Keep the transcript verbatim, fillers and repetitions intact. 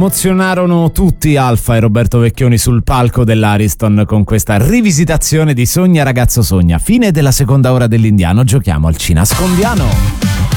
emozionarono tutti Alfa e Roberto Vecchioni sul palco dell'Ariston con questa rivisitazione di Sogna ragazzo sogna. Fine della seconda ora dell'Indiano, giochiamo al Cinascondiano.